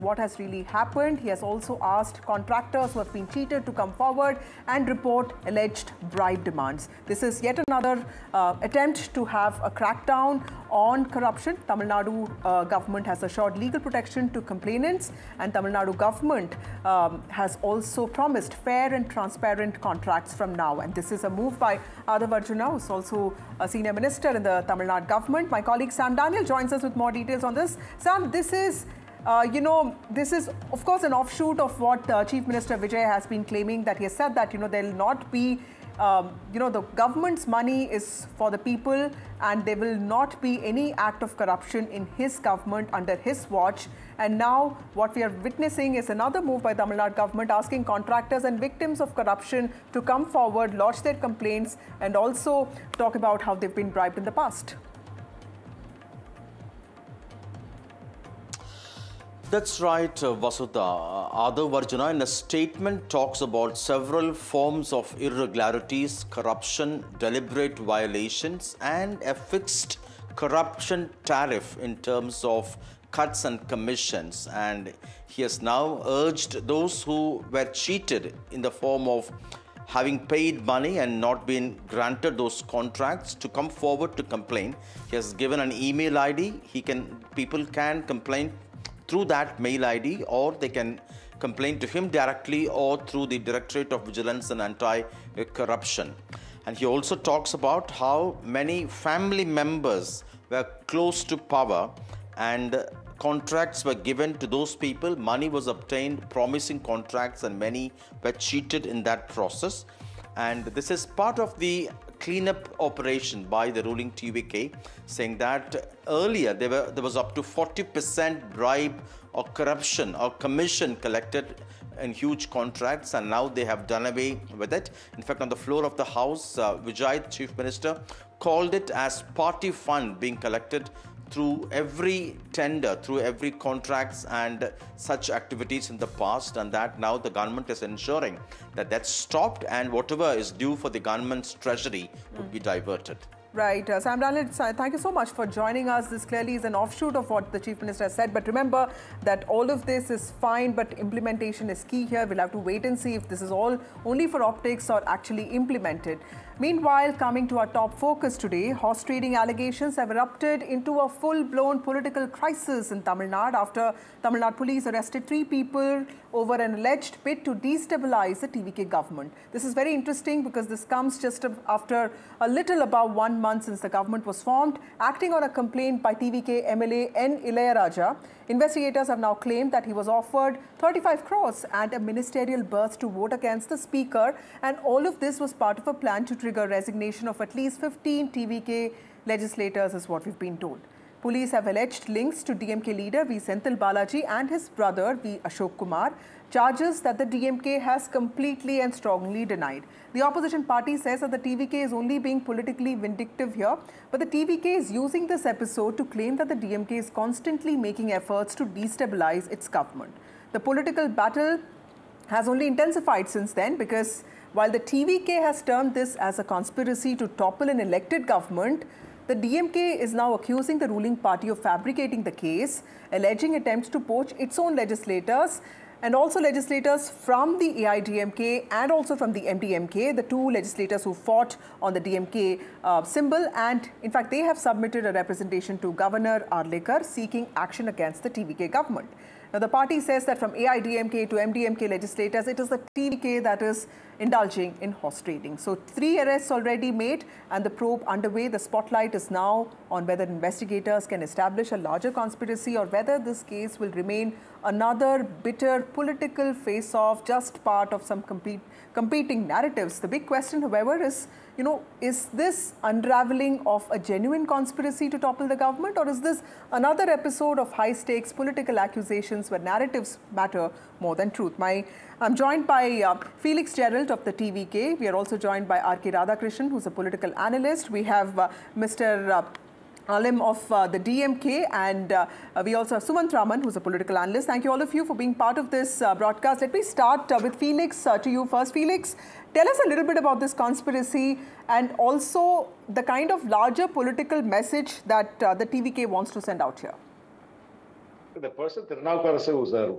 what has really happened. He has also asked contractors who have been cheated to come forward and report alleged bribe demands. This is yet another attempt to have a crackdown on corruption. Tamil Nadu government has assured legal protection to complainants, and Tamil Nadu government has also promised fair and transparent contracts from now. And this is a move by Adav Arjuna, who is also a senior minister in the Tamil Nadu government. My colleague Sam Daniel joins us with more details on this. Sam, this is this is, of course, an offshoot of what Chief Minister Vijay has been claiming, that he has said that, there will not be, the government's money is for the people and there will not be any act of corruption in his government under his watch. And now what we are witnessing is another move by Tamil Nadu government asking contractors and victims of corruption to come forward, lodge their complaints, and also talk about how they've been bribed in the past. That's right, Vasudha. Adav Arjuna in a statement talks about several forms of irregularities, corruption, deliberate violations, and a fixed corruption tariff in terms of cuts and commissions. And he has now urged those who were cheated in the form of having paid money and not been granted those contracts to come forward to complain. He has given an email ID. People can complain through that mail ID, or they can complain to him directly or through the Directorate of Vigilance and Anti-Corruption. And he also talks about how many family members were close to power and contracts were given to those people. Money was obtained, promising contracts, and many were cheated in that process. And this is part of the cleanup operation by the ruling TVK, saying that earlier there was up to 40% bribe or corruption or commission collected in huge contracts, and now they have done away with it. In fact, on the floor of the House, Vijay, the Chief Minister, called it as party fund being collected through every tender, through every contracts and such activities in the past, and that now the government is ensuring that that's stopped and whatever is due for the government's treasury would be diverted. Right. Sam Daniel, thank you so much for joining us. This clearly is an offshoot of what the Chief Minister has said. But remember that all of this is fine, but implementation is key here. We'll have to wait and see if this is all only for optics or actually implemented. Meanwhile, coming to our top focus today, horse trading allegations have erupted into a full-blown political crisis in Tamil Nadu after Tamil Nadu police arrested 3 people over an alleged bid to destabilize the TVK government. This is very interesting because this comes just after a little above 1 month since the government was formed. Acting on a complaint by TVK MLA N. Ilayaraja, investigators have now claimed that he was offered 35 crores and a ministerial berth to vote against the speaker, and all of this was part of a plan to trigger resignation of at least 15 TVK legislators, is what we've been told. Police have alleged links to DMK leader V. Senthil Balaji and his brother V. Ashok Kumar, charges that the DMK has completely and strongly denied. The opposition party says that the TVK is only being politically vindictive here, but the TVK is using this episode to claim that the DMK is constantly making efforts to destabilize its government. The political battle has only intensified since then, because while the TVK has termed this as a conspiracy to topple an elected government, the DMK is now accusing the ruling party of fabricating the case, alleging attempts to poach its own legislators and also legislators from the AIDMK and also from the MDMK, the 2 legislators who fought on the DMK symbol. And in fact, they have submitted a representation to Governor Arlekar seeking action against the TVK government. Now, the party says that from AIDMK to MDMK legislators, it is the TVK that is indulging in horse trading. So 3 arrests already made and the probe underway. The spotlight is now on whether investigators can establish a larger conspiracy or whether this case will remain another bitter political face-off, just part of some competing narratives. The big question, however, is, is this unraveling of a genuine conspiracy to topple the government, or is this another episode of high-stakes political accusations where narratives matter more than truth? I'm joined by Felix Gerald of the TVK. We are also joined by R.K. Radhakrishnan, who's a political analyst. We have Mr. Alim of the DMK, and we also have Sumant Raman, who's a political analyst. Thank you all of you for being part of this broadcast. Let me start with Felix, to you first. Felix, tell us a little bit about this conspiracy and also the kind of larger political message that the TVK wants to send out here. The person Tirunavukarasu, sir,